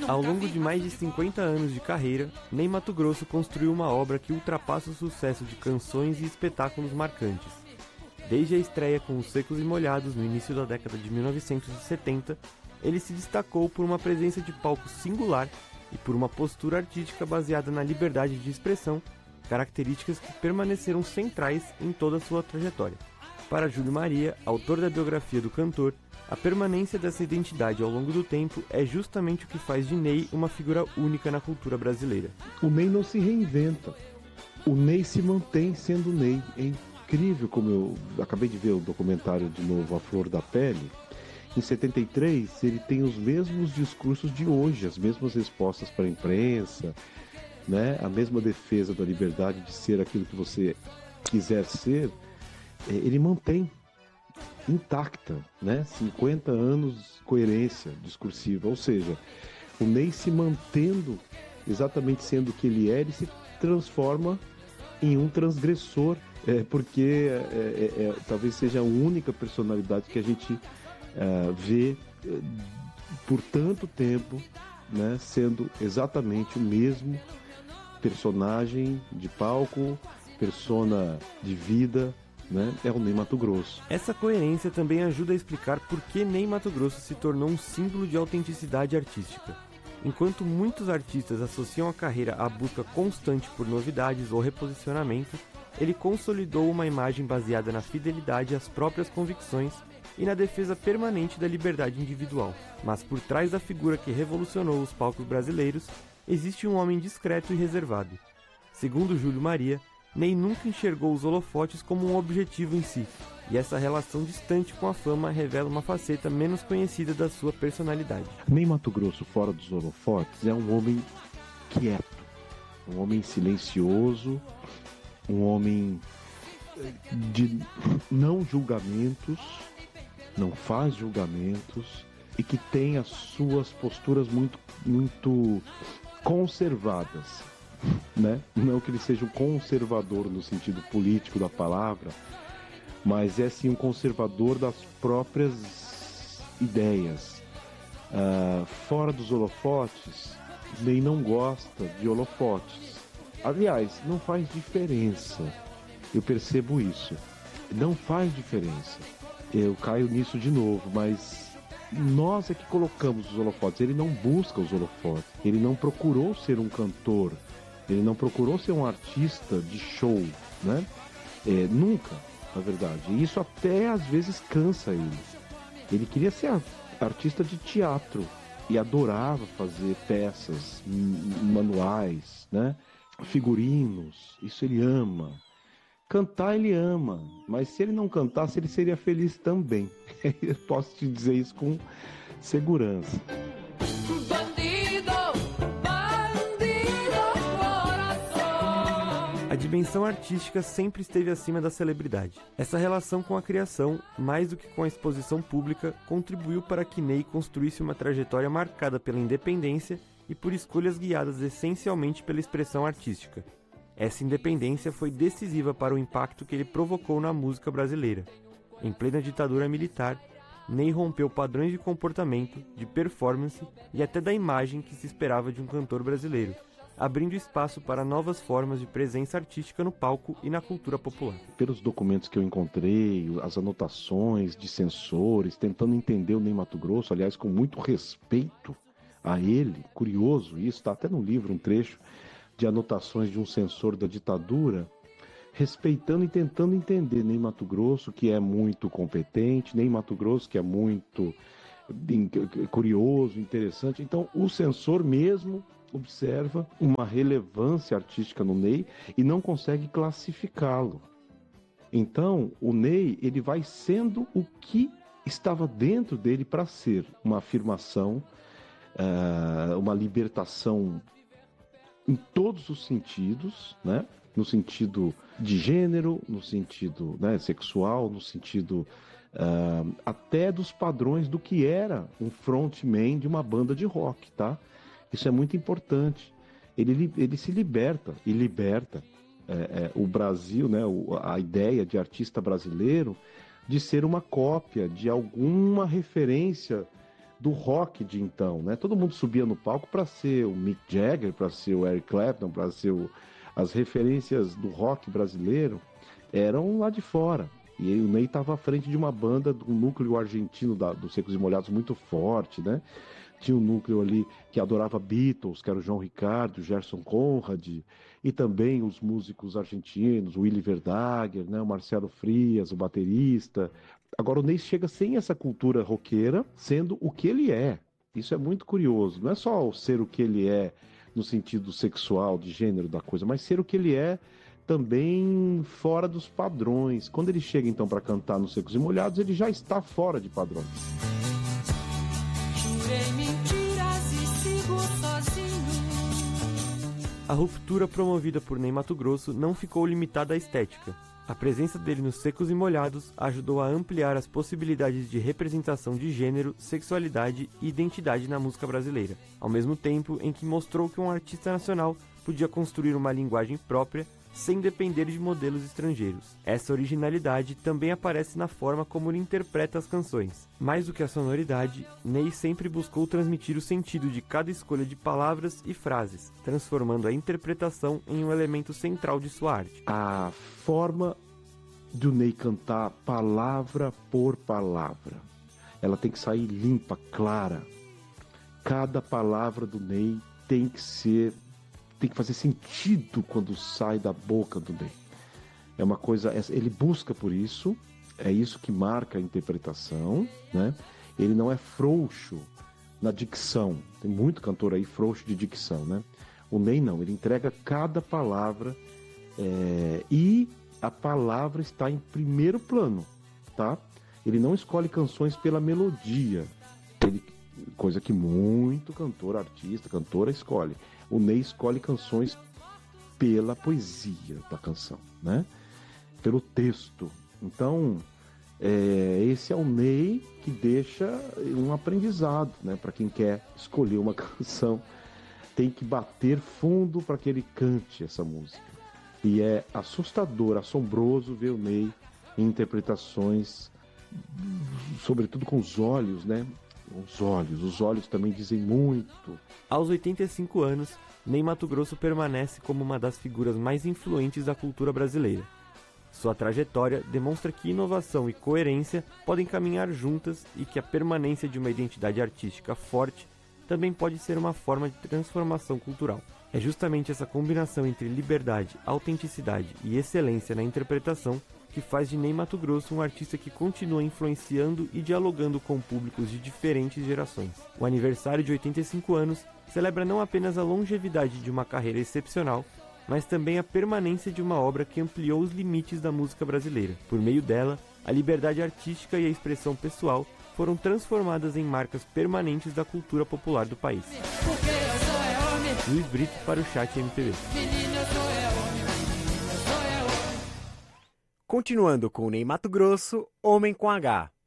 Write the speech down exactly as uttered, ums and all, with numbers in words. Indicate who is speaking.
Speaker 1: Ao longo de mais de cinquenta anos de carreira, Ney Matogrosso construiu uma obra que ultrapassa o sucesso de canções e espetáculos marcantes. Desde a estreia com Os Secos e Molhados no início da década de mil novecentos e setenta, ele se destacou por uma presença de palco singular e por uma postura artística baseada na liberdade de expressão, características que permaneceram centrais em toda a sua trajetória. Para Júlio Maria, autor da biografia do cantor, a permanência dessa identidade ao longo do tempo é justamente o que faz de Ney uma figura única na cultura brasileira.
Speaker 2: O Ney não se reinventa. O Ney se mantém sendo Ney. É incrível como eu acabei de ver o documentário de novo, A Flor da Pele. Em setenta e três, ele tem os mesmos discursos de hoje, as mesmas respostas para a imprensa, né? A mesma defesa da liberdade de ser aquilo que você quiser ser. Ele mantém intacta, né? cinquenta anos de coerência discursiva, ou seja, o Ney se mantendo exatamente sendo o que ele é, ele se transforma em um transgressor, é, porque é, é, é, talvez seja a única personalidade que a gente é, vê é, por tanto tempo, né, sendo exatamente o mesmo personagem de palco, persona de vida, né? É o Ney Matogrosso.
Speaker 1: Essa coerência também ajuda a explicar por que Ney Matogrosso se tornou um símbolo de autenticidade artística. Enquanto muitos artistas associam a carreira à busca constante por novidades ou reposicionamento, ele consolidou uma imagem baseada na fidelidade às próprias convicções e na defesa permanente da liberdade individual. Mas por trás da figura que revolucionou os palcos brasileiros, existe um homem discreto e reservado. Segundo Júlio Maria, Ney nunca enxergou os holofotes como um objetivo em si, e essa relação distante com a fama revela uma faceta menos conhecida da sua personalidade.
Speaker 2: Ney Matogrosso, fora dos holofotes, é um homem quieto, um homem silencioso, um homem de não julgamentos, não faz julgamentos, e que tem as suas posturas muito, muito conservadas. Né? Não que ele seja um conservador no sentido político da palavra, mas é sim um conservador das próprias ideias. Uh, fora dos holofotes, Ney não gosta de holofotes. Aliás, não faz diferença. Eu percebo isso. Não faz diferença. Eu caio nisso de novo, mas nós é que colocamos os holofotes. Ele não busca os holofotes. Ele não procurou ser um cantor. Ele não procurou ser um artista de show, né? É, nunca, na verdade. E isso até às vezes cansa ele. Ele queria ser artista de teatro e adorava fazer peças, manuais, né? Figurinos. Isso ele ama. Cantar ele ama, mas se ele não cantasse, ele seria feliz também. Eu posso te dizer isso com segurança.
Speaker 1: A dimensão artística sempre esteve acima da celebridade. Essa relação com a criação, mais do que com a exposição pública, contribuiu para que Ney construísse uma trajetória marcada pela independência e por escolhas guiadas essencialmente pela expressão artística. Essa independência foi decisiva para o impacto que ele provocou na música brasileira. Em plena ditadura militar, Ney rompeu padrões de comportamento, de performance e até da imagem que se esperava de um cantor brasileiro, abrindo espaço para novas formas de presença artística no palco e na cultura popular.
Speaker 2: Pelos documentos que eu encontrei, as anotações de censores, tentando entender o Ney Matogrosso, aliás, com muito respeito a ele, curioso isso, está até no livro um trecho de anotações de um censor da ditadura, respeitando e tentando entender Ney Matogrosso, que é muito competente, Ney Matogrosso, que é muito curioso, interessante. Então, o censor mesmo observa uma relevância artística no Ney e não consegue classificá-lo. Então, o Ney, ele vai sendo o que estava dentro dele para ser uma afirmação, uh, uma libertação em todos os sentidos, né? No sentido de gênero, no sentido, né, sexual, no sentido uh, até dos padrões do que era um frontman de uma banda de rock, tá? Isso é muito importante. Ele, ele se liberta e liberta é, é, o Brasil, né, a ideia de artista brasileiro de ser uma cópia de alguma referência do rock de então, né? Todo mundo subia no palco para ser o Mick Jagger, para ser o Eric Clapton, para ser o... as referências do rock brasileiro eram lá de fora. E aí o Ney estava à frente de uma banda do núcleo argentino da, dos Secos e Molhados muito forte, né? Tinha um núcleo ali que adorava Beatles, que era o João Ricardo, o Gerson Conrad, e também os músicos argentinos, o Willy Verdaguer, né? O Marcelo Frias, o baterista. Agora o Ney chega sem essa cultura roqueira, sendo o que ele é. Isso é muito curioso. Não é só ser o que ele é no sentido sexual, de gênero da coisa, mas ser o que ele é também fora dos padrões. Quando ele chega então para cantar nos Secos e Molhados, ele já está fora de padrões.
Speaker 3: Jurei mentiras e sigo sozinho.
Speaker 1: A ruptura promovida por Ney Matogrosso não ficou limitada à estética. A presença dele nos Secos e Molhados ajudou a ampliar as possibilidades de representação de gênero, sexualidade e identidade na música brasileira, ao mesmo tempo em que mostrou que um artista nacional podia construir uma linguagem própria sem depender de modelos estrangeiros. Essa originalidade também aparece na forma como ele interpreta as canções. Mais do que a sonoridade, Ney sempre buscou transmitir o sentido de cada escolha de palavras e frases, transformando a interpretação em um elemento central de sua arte.
Speaker 2: A forma do Ney cantar palavra por palavra, ela tem que sair limpa, clara. Cada palavra do Ney tem que ser tem que fazer sentido quando sai da boca do Ney. É uma coisa, ele busca por isso, é isso que marca a interpretação, né? Ele não é frouxo na dicção. Tem muito cantor aí frouxo de dicção, né? O Ney não, ele entrega cada palavra é, e a palavra está em primeiro plano, tá? Ele não escolhe canções pela melodia, ele, coisa que muito cantor, artista, cantora escolhe. O Ney escolhe canções pela poesia da canção, né? Pelo texto. Então, é, esse é o Ney que deixa um aprendizado, né? Para quem quer escolher uma canção, tem que bater fundo para que ele cante essa música. E é assustador, assombroso ver o Ney em interpretações, sobretudo com os olhos, né? Os olhos, os olhos também dizem muito.
Speaker 1: Aos oitenta e cinco anos, Ney Matogrosso permanece como uma das figuras mais influentes da cultura brasileira. Sua trajetória demonstra que inovação e coerência podem caminhar juntas e que a permanência de uma identidade artística forte também pode ser uma forma de transformação cultural. É justamente essa combinação entre liberdade, autenticidade e excelência na interpretação que faz de Ney Matogrosso um artista que continua influenciando e dialogando com públicos de diferentes gerações. O aniversário de oitenta e cinco anos celebra não apenas a longevidade de uma carreira excepcional, mas também a permanência de uma obra que ampliou os limites da música brasileira. Por meio dela, a liberdade artística e a expressão pessoal foram transformadas em marcas permanentes da cultura popular do país. Luiz Brito para o Chat M P B.
Speaker 4: Continuando com Ney Matogrosso, Homem com H.